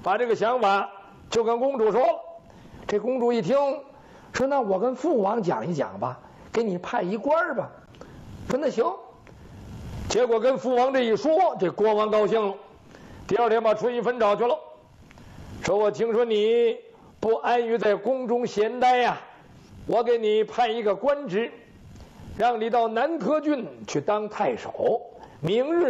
把这个想法就跟公主说了。这公主一听，说：“那我跟父王讲一讲吧，给你派一官吧。”说：“那行。”结果跟父王这一说，这国王高兴了。第二天把春一分找去了，说：“我听说你不安于在宫中闲待呀，我给你派一个官职，让你到南柯郡去当太守。明日